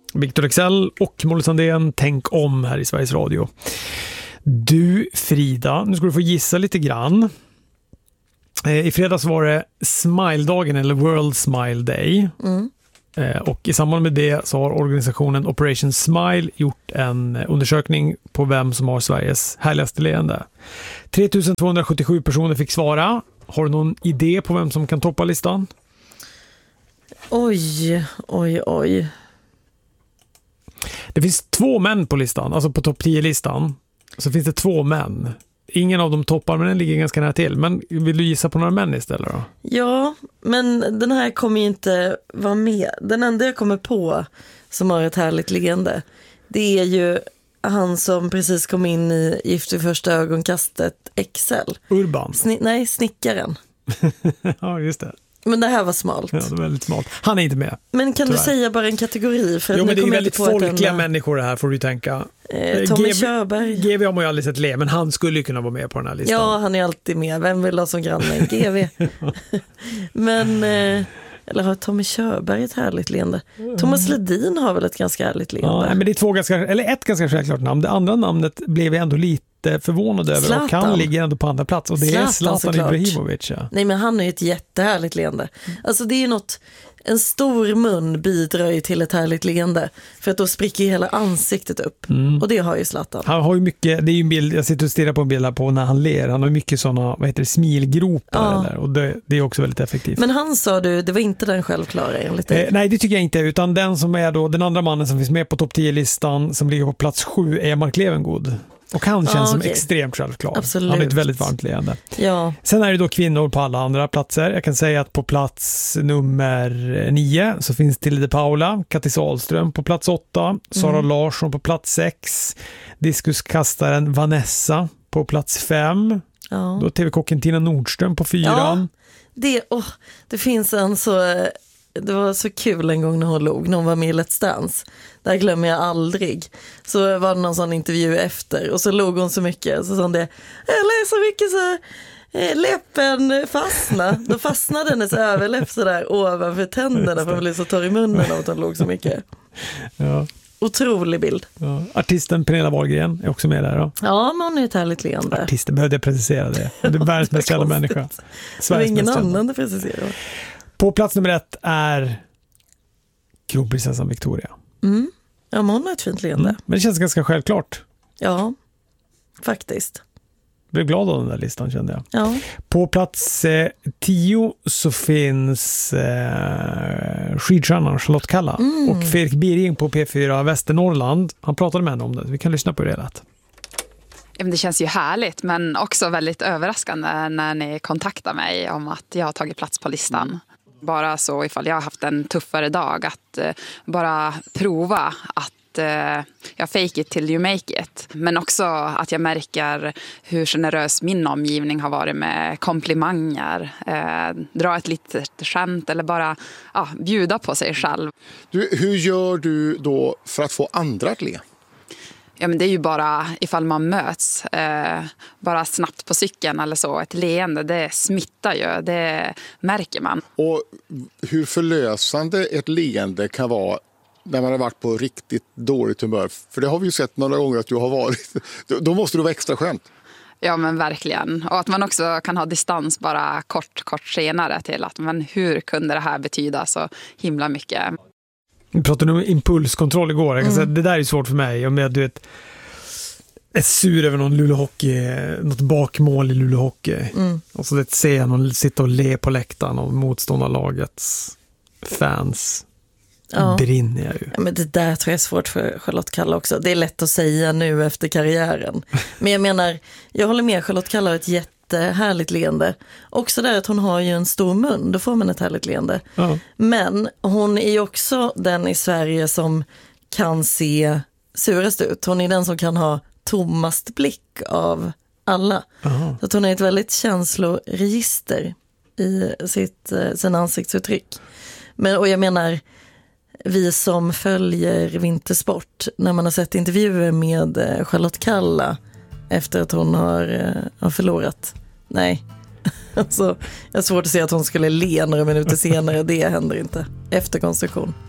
Victor Leksell och Molly Sandén, Tänk om här i Sveriges Radio. Du Frida, nu ska du få gissa lite grann. I fredags var det Smile-dagen eller World Smile Day. Och i samband med det så har organisationen Operation Smile gjort en undersökning på vem som har Sveriges härligaste leende. 3277 personer fick svara. Har du någon idé på vem som kan toppa listan? Oj. Det finns 2 män på listan, alltså på topp 10-listan. Så finns det 2 män. Ingen av dem toppar, men den ligger ganska nära till. Men vill du gissa på några män istället då? Ja, men den här kommer ju inte vara med. Den enda jag kommer på som har ett härligt leende, det är ju han som precis kom in i Gift vid första ögonkastet, Excel. Urban? Snickaren. Ja, just det. Men det här var smalt. Ja, det var väldigt smalt. Han är inte med. Men kan tyvärr du säga bara en kategori? För jo, men det är väldigt folkliga den, människor det här, får du tänka. Tommy Körberg. GV har man ju aldrig sett le, men han skulle ju kunna vara med på den här listan. Ja, han är alltid med. Vem vill ha som granne? GV. Men, eller har Tommy Körberg ett härligt leende? Thomas Ledin har väl ett ganska härligt leende? Ja, men det är 2 ganska, eller ett ganska självklart namn. Det andra namnet blev jag ändå lite förvånad över. Zlatan. Och han ligger ändå på andra plats. Och det är Zlatan Ibrahimovic. Ja. Nej, men han är ju ett jättehärligt leende. Alltså det är ju något, en stor mun bidrar ju till ett härligt leende. För att då spricker hela ansiktet upp. Och det har ju Zlatan. Han har ju mycket, det är ju en bild, jag sitter och stirrar på en bild här på när han ler. Han har ju mycket sådana, smilgropar. Ja. Eller, och det är också väldigt effektivt. Men han sa du, det var inte den självklara enligt dig? Nej, det tycker jag inte. Utan den som är då, den andra mannen som finns med på topp 10-listan som ligger på plats 7 är Mark Levengood. Och han känns som extremt självklar. Absolut. Han är ett väldigt varmt leende. Ja. Sen är det då kvinnor på alla andra platser. Jag kan säga att på plats nummer 9 så finns Tilde Paula, Kattis Ahlström på plats 8, Sara Larsson på plats 6, diskuskastaren Vanessa på plats 5, då TV-kocken Tina Nordström på 4. Ja, det finns en så... Det var så kul en gång när hon låg, när hon var med i Let's Dance. Där glömmer jag aldrig. Så var det någon sån intervju efter. Och så låg hon så mycket. Så sa hon det, jag ler så mycket så läppen fastnade. Då fastnade hennes överläpp så där ovanför tänderna. För hon blev så torr i munnen av att hon låg så mycket. Ja. Otrolig bild. Ja. Artisten Pernilla Wahlgren är också med där då. Ja, men hon är ett härligt leende. Artisten, behövde jag precisera det. Det är världens mest kända människa. Det var ingen annan det preciserar. På plats nummer 1 är kronprinsessan Victoria. Ja, men hon har ett fint leende. Men det känns ganska självklart. Ja, faktiskt. Jag blev glad av den där listan, kände jag. Ja. På plats 10 så finns skidstjärnan Charlotte Kalla och Fredrik Birging på P4 Västernorrland. Han pratade med henne om det. Vi kan lyssna på det rätt. Det känns ju härligt, men också väldigt överraskande när ni kontaktar mig om att jag har tagit plats på listan. Bara så ifall jag har haft en tuffare dag att bara prova att jag fake it till you make it. Men också att jag märker hur generös min omgivning har varit med komplimanger. Dra ett litet skämt eller bara bjuda på sig själv. Hur gör du då för att få andra att le? Ja, men det är ju bara ifall man möts, bara snabbt på cykeln eller så. Ett leende, det smittar ju, det märker man. Och hur förlösande ett leende kan vara när man har varit på riktigt dåligt humör. För det har vi ju sett några gånger att du har varit. Då måste du vara extra skönt. Ja, men verkligen. Och att man också kan ha distans bara kort senare till att men hur kunde det här betyda så himla mycket. Vi pratade om impulskontroll igår. Jag kan säga, det där är svårt för mig. Om jag är sur över någon Luleå Hockey, något bakmål i Luleå Hockey. Och så ser jag någon sitta och le på läktaren och motståndarlagets fans. Brinner jag ju. Ja, men det där tror jag är svårt för Charlotte Kalla också. Det är lätt att säga nu efter karriären. Men jag menar, jag håller med, Charlotte Kalla har ett jättehärligt leende. Också där att hon har ju en stor mun, då får man ett härligt leende. Men hon är ju också den i Sverige som kan se surast ut. Hon är den som kan ha tommast blick av alla. Så att hon är ett väldigt känsloregister i sin ansiktsuttryck. Och jag menar, vi som följer vintersport, när man har sett intervjuer med Charlotte Kalla efter att hon har förlorat. Nej, alltså, jag har svårt att se att hon skulle le några minuter senare. Det händer inte. Efterkonstruktion.